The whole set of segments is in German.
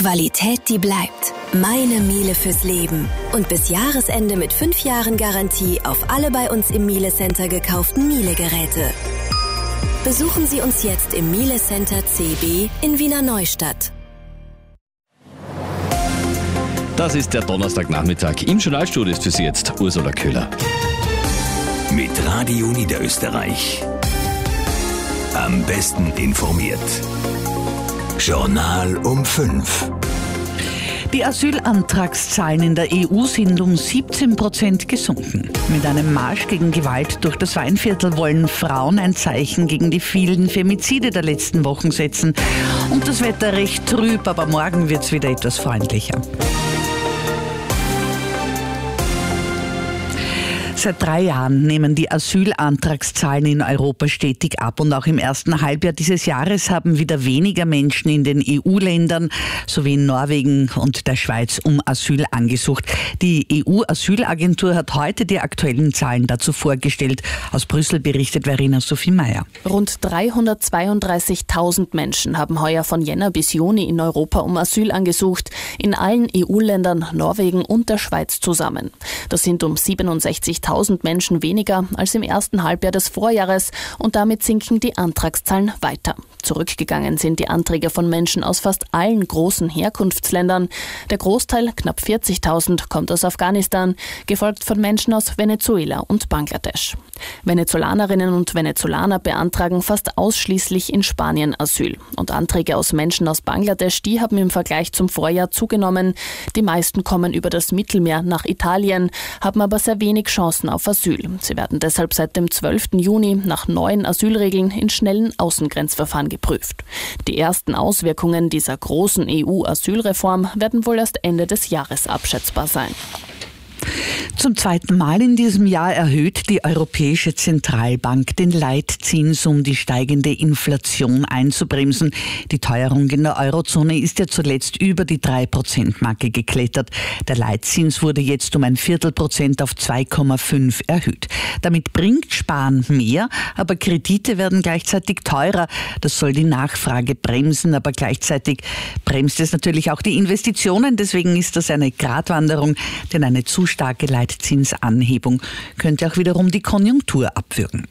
Qualität, die bleibt. Meine Miele fürs Leben. Und bis Jahresende mit 5 Jahren Garantie auf alle bei uns im Miele Center gekauften Miele-Geräte. Besuchen Sie uns jetzt im Miele Center CB in Wiener Neustadt. Das ist der Donnerstagnachmittag. Im Journalstudio ist für Sie jetzt Ursula Köhler. Mit Radio Niederösterreich. Am besten informiert. Journal um 5. Die Asylantragszahlen in der EU sind um 17% gesunken. Mit einem Marsch gegen Gewalt durch das Weinviertel wollen Frauen ein Zeichen gegen die vielen Femizide der letzten Wochen setzen. Und das Wetter recht trüb, aber morgen wird es wieder etwas freundlicher. Seit 3 Jahren nehmen die Asylantragszahlen in Europa stetig ab und auch im ersten Halbjahr dieses Jahres haben wieder weniger Menschen in den EU-Ländern sowie in Norwegen und der Schweiz um Asyl angesucht. Die EU-Asylagentur hat heute die aktuellen Zahlen dazu vorgestellt. Aus Brüssel berichtet Verena Sophie Meyer. Rund 332.000 Menschen haben heuer von Jänner bis Juni in Europa um Asyl angesucht, in allen EU-Ländern, Norwegen und der Schweiz zusammen. Das sind um 67.000 Menschen weniger als im ersten Halbjahr des Vorjahres und damit sinken die Antragszahlen weiter. Zurückgegangen sind die Anträge von Menschen aus fast allen großen Herkunftsländern. Der Großteil, knapp 40.000, kommt aus Afghanistan, gefolgt von Menschen aus Venezuela und Bangladesch. Venezolanerinnen und Venezolaner beantragen fast ausschließlich in Spanien Asyl. Und Anträge aus Menschen aus Bangladesch, die haben im Vergleich zum Vorjahr zugenommen. Die meisten kommen über das Mittelmeer nach Italien, haben aber sehr wenig Chancen auf Asyl. Sie werden deshalb seit dem 12. Juni nach neuen Asylregeln in schnellen Außengrenzverfahren geprüft. Die ersten Auswirkungen dieser großen EU-Asylreform werden wohl erst Ende des Jahres abschätzbar sein. Zum 2. Mal in diesem Jahr erhöht die Europäische Zentralbank den Leitzins, um die steigende Inflation einzubremsen. Die Teuerung in der Eurozone ist ja zuletzt über die 3%-Marke geklettert. Der Leitzins wurde jetzt um 0,25% auf 2,5 erhöht. Damit bringt Sparen mehr, aber Kredite werden gleichzeitig teurer. Das soll die Nachfrage bremsen, aber gleichzeitig bremst es natürlich auch die Investitionen. Deswegen ist das eine Gratwanderung, denn eine zu starke Leitzinsanhebung könnte auch wiederum die Konjunktur abwürgen.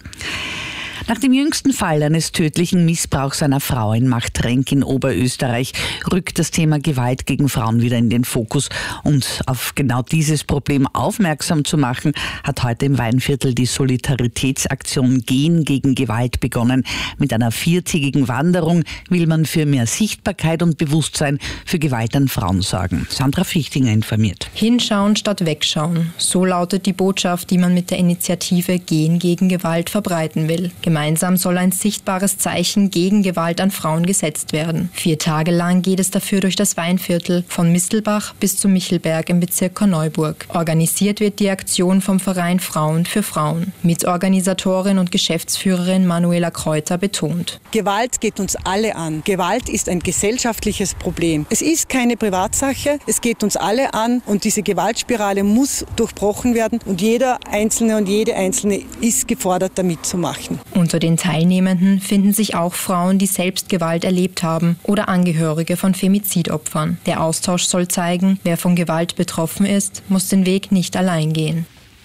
Nach dem jüngsten Fall eines tödlichen Missbrauchs einer Frau in Machtrenk in Oberösterreich rückt das Thema Gewalt gegen Frauen wieder in den Fokus. Und auf genau dieses Problem aufmerksam zu machen, hat heute im Weinviertel die Solidaritätsaktion Gehen gegen Gewalt begonnen. Mit einer 4-tägigen Wanderung will man für mehr Sichtbarkeit und Bewusstsein für Gewalt an Frauen sorgen. Sandra Fichtinger informiert. Hinschauen statt wegschauen. So lautet die Botschaft, die man mit der Initiative Gehen gegen Gewalt verbreiten will. Gemeinsam soll ein sichtbares Zeichen gegen Gewalt an Frauen gesetzt werden. 4 Tage lang geht es dafür durch das Weinviertel, von Mistelbach bis zu Michelberg im Bezirk Korneuburg. Organisiert wird die Aktion vom Verein Frauen für Frauen. Mitorganisatorin und Geschäftsführerin Manuela Kräuter betont: Gewalt geht uns alle an. Gewalt ist ein gesellschaftliches Problem. Es ist keine Privatsache, es geht uns alle an und diese Gewaltspirale muss durchbrochen werden und jeder Einzelne und jede Einzelne ist gefordert, da mitzumachen. Unter den Teilnehmenden finden sich auch Frauen, die selbst Gewalt erlebt haben oder Angehörige von Femizidopfern. Der Austausch soll zeigen, wer von Gewalt betroffen ist, muss den Weg nicht allein gehen.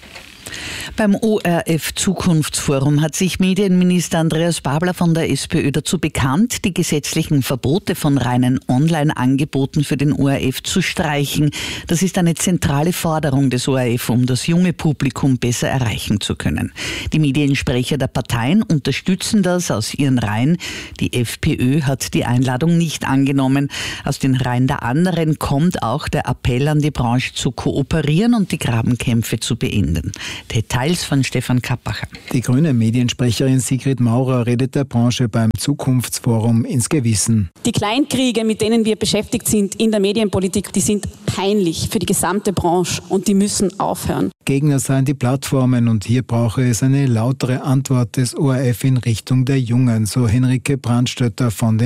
Beim ORF-Zukunftsforum hat sich Medienminister Andreas Babler von der SPÖ dazu bekannt, die gesetzlichen Verbote von reinen Online-Angeboten für den ORF zu streichen. Das ist eine zentrale Forderung des ORF, um das junge Publikum besser erreichen zu können. Die Mediensprecher der Parteien unterstützen das aus ihren Reihen. Die FPÖ hat die Einladung nicht angenommen. Aus den Reihen der anderen kommt auch der Appell an die Branche zu kooperieren und die Grabenkämpfe zu beenden. Details von Stefan Kappacher. Die grüne Mediensprecherin Sigrid Maurer redet der Branche beim Zukunftsforum ins Gewissen. Die Kleinkriege, mit denen wir beschäftigt sind in der Medienpolitik, die sind peinlich für die gesamte Branche und die müssen aufhören. Gegner seien die Plattformen und hier brauche es eine lautere Antwort des ORF in Richtung der Jungen, so Henrike Brandstötter von den